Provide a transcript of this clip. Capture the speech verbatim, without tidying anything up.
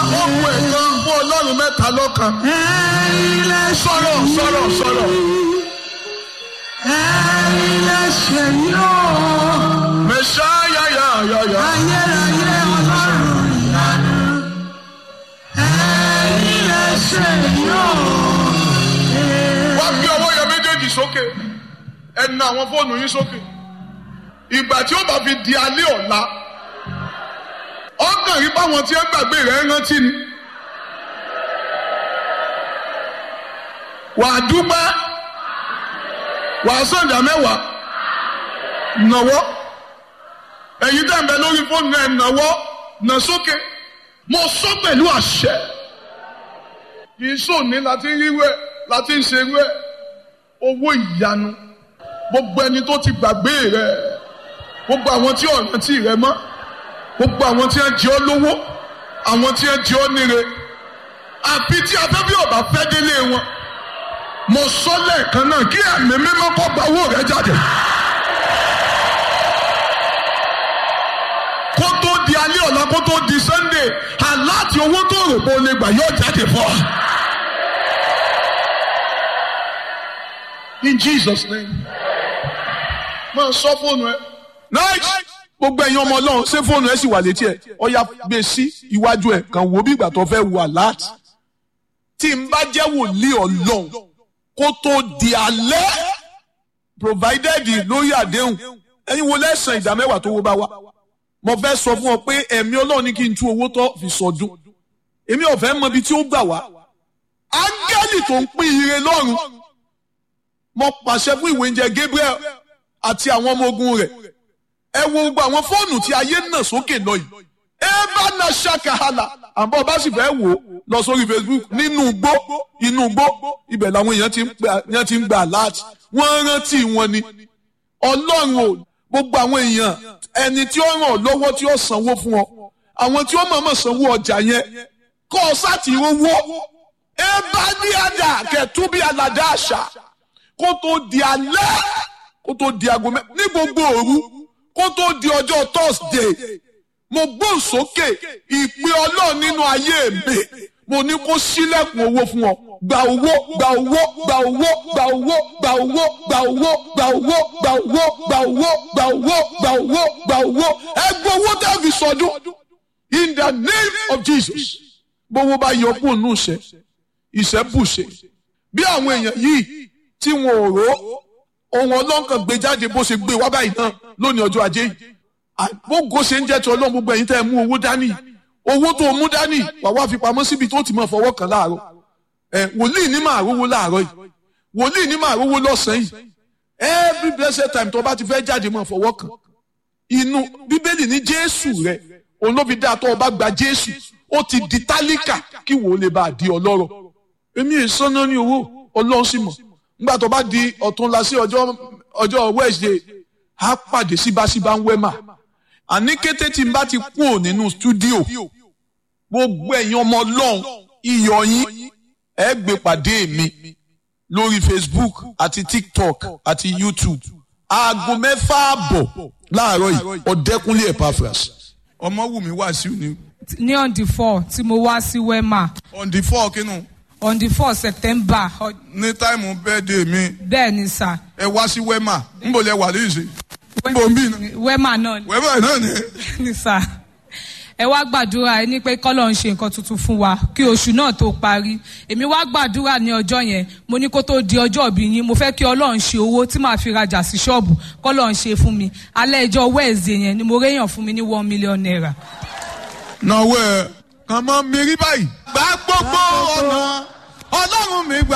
Ohun ẹ̀kan fún Ọlọ́run mẹ́ta lọ́kan. Ẹ̀yin lẹ ṣe Sọ̀rọ̀ sọ̀rọ̀ sọ̀rọ̀. Ẹ̀yin lẹ ṣe yóò. Mẹ̀ṣáyà yà yà yà. Ayérayé Ọlọ́run ìyanu. Ẹ̀yin lẹ ṣe yóò. Wá gbé ọwọ́ yẹn méjèèjì sókè. Ẹ na àwọn fóònù yín sókè. Ìgbà tí ó bá fi di alẹ́ ọ̀la, ọkàn rí báwọn tí ẹ gbàgbé rẹ̀ rántí ni. Wàá dúpẹ́, wàá sọ̀dà mẹ́wàá, nàwọ́. Ẹ̀yin tẹ̀ ń bẹ lórí fóònù ẹ̀ nàwọ́, nà sókè. Mo sọ pẹ̀lú àṣẹ. Kì í sòní láti ríru ẹ̀, láti ń ṣerú ẹ̀. Owó ìyanu. Gbogbo ẹni tó ti gbàgbé rẹ̀, gbogbo àwọn tí ọ̀nà tí rẹ̀ mọ́, gbogbo àwọn tí ẹ jẹ́ ọ lówó, àwọn tí ẹ jẹ́ ọ níre, àbí tí afẹ́fẹ́ ọ̀bà fẹ́ délé wọn. Mo sọ lẹ́ẹ̀kan náà kí ẹ̀mí mímọ́ kó gba owó rẹ̀ jáde. Kó tó di alẹ́ ọ̀la, kó tó di Sunday, aláàtì owó tó rò pé o lè gbà yóò jáde fún ọ. In Jesus' name. Máa sọ fóònù ẹ. Nice. Gbogbo ẹ̀yin ọmọ Ọlọ́run ṣé fóònù ẹ sì wà létí ẹ? Ọya gbé sí iwájú ẹ kàn wò bí ìgbà tó fẹ́ wà láti. Tí n bá jẹ́ wòlíì Ọlọ́run kó tó di alẹ́ provided lórí àdéhùn ẹ̀yin wo lẹ́sàn ìdá mẹ́wàá tó wó bá wá. Mo fẹ́ sọ fún ọ pé ẹ̀mí Ọlọ́run ní kí n tú owó tó fi sọdún. Èmi ò fẹ́ mọ ibi tí ó gbà wá. Áńgẹ́lì tó ń pín ire lọ́run. Mo pàṣẹ fún ìwé oúnjẹ Gabriel àti àwọn ọmọ ogun rẹ̀. Ẹ wo gbogbo àwọn fóònù tí ayé nà sókè lọ yìí. Ẹ bá na ṣàkàhàlà. Àbọ̀ bá sì fẹ́ wò ó lọ sórí Facebook nínú igbó inú igbó ibẹ̀ làwọn èèyàn ti ń gbà láti. Wọ́n rántí wọn ni. Ọlọ́run ò gbogbo àwọn èèyàn ẹni tí ó ràn ọ́ lọ́wọ́ tí ó sanwó fún ọ. Àwọn tí ó mọ̀ọ́mọ̀ sanwó ọjà yẹn kọ́ ọ sáti rówó. Ẹ bá ní àdá kẹ̀tú bí aládá àṣà kó tó di alẹ́ kó tó di aago mẹ́ ní gbogbo òru kó tó di ọjọ́ Thursday mo gbóhùn sókè ìpè Ọlọ́run nínú ayé mi mo ní kó ṣílẹ̀kùn owó fún ọ gba owó gba owó gba owó gba owó gba owó gba owó gba owó gba owó gba owó gba owó gba owó gba owó ẹ gbọ́ owó tẹ́ fi sọdún in the name of Jesus. Gbowó bá yọ kúrò nù ìṣẹ́ ìṣẹ́ bùṣe bí àwọn èèyàn yìí tí wọn ò rò ohun ọlọ́nkàn gbé jáde bó ṣe gbé wá báyìí náà lónìí ọjọ́ ajé yìí. Gbogbo ṣe ń jẹ́ ti Ọlọ́run gbogbo ẹ̀yin tẹ́ ẹ mú owó dání. Owó tó mú dání wà wá fi pamọ́ síbi tó ti máa fọwọ́ kàn láàárọ̀. Ẹ wòlíì ní máa rówó láàárọ̀ yìí. Wòlíì ní máa rówó lọ́sàn-án yìí. Every blessed time tó bá ti fẹ́ jáde máa fọwọ́ kàn. Inú Bíbélì ní Jésù rẹ̀ òun ló fi dá tó o bá gba Jésù. Ó ti di tálíkà kí wò ó lè bá a di ọlọ́rọ̀. Èmi èso náà ní owó Ọlọ́run sì mọ̀. Nígbà tó bá di ọ̀túnla sí ọjọ́ ọjọ́ Wednesday á pàdé síbáṣíbá ń wẹ́mà. Àní kété tí n bá ti kúrò nínú stúdíò gbogbo ẹ̀yin ọmọ Ọlọ́run iyọ̀ yín ẹ gbé pàdé mi lórí Facebook àti TikTok àti YouTube aago mẹ́fà àbọ̀ láàárọ̀ yìí Ọ̀dẹ́kúnlé Epaphras Ọmọwùmí Wàsíù ni. Ní on the four tí mo wá sí Wema. On the four kínú. On the four September. Ní táìmù birthday mi. Bẹ́ẹ̀ ni sà. Ẹ wá sí Wema níbo lẹ wà lóyún sí. Níbo ń bí náà. Wema náà ni. Wema náà ni. Ni sà. Ẹ wá gbàdúrà ẹ ní pé k'Ọlọ́run ṣe nǹkan tuntun fún wa kí oṣù náà tó parí. Èmi wá gbàdúrà ní ọjọ́ yẹn mo ní kó tó di ọjọ́ ìbí yín mo fẹ́ kí Ọlọ́run ṣe owó tí màá fi rajà sí ṣọ́ọ̀bù k'Ọlọ́run ṣe fún mi. Alẹ́ ìjọ Wednesday yẹn ni mo réyàn fún mi ní one million naira. Náwó ẹ̀ kàn máa ń mérí báyìí. Gbà gbogbo ọ̀nà Ọlọ́run mi gbà.